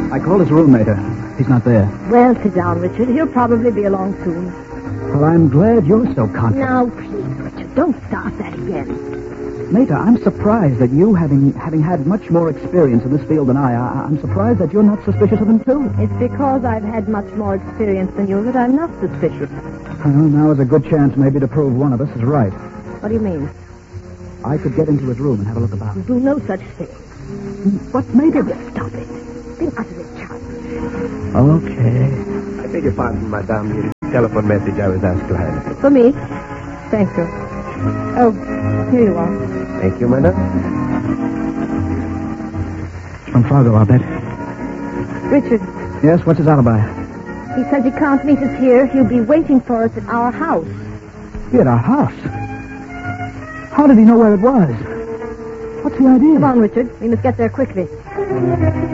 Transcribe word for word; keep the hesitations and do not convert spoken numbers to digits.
I called his roommate. Uh, he's not there. Well, sit down, Richard. He'll probably be along soon. Well, I'm glad you're so confident. Now, please, Richard, don't start that again. Meta, I'm surprised that you, having having had much more experience in this field than I, I, I'm surprised that you're not suspicious of him, too. It's because I've had much more experience than you that I'm not suspicious. Well, now is a good chance maybe to prove one of us is right. What do you mean? I could get into his room and have a look about. Do no such thing. What made it? Stop it. Been utterly childish. Okay. I beg your pardon, madame. Your telephone message I was asked to hand. For me? Thank you. Oh, here you are. Thank you, madame. From Fargo, I'll bet. Richard, Yes, what's his alibi? he says he can't meet us here. He'll be waiting for us at our house. He at our house? How did he know where it was? What's the idea? Come on, Richard. We must get there quickly.